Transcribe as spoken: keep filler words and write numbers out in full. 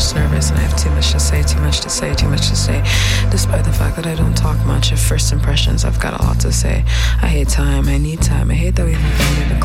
just nervous and I have too much to say, too much to say, too much to say. Despite the fact that I don't talk much, at first impressions, I've got a lot to say. I hate time, I need time, I hate that we've invented a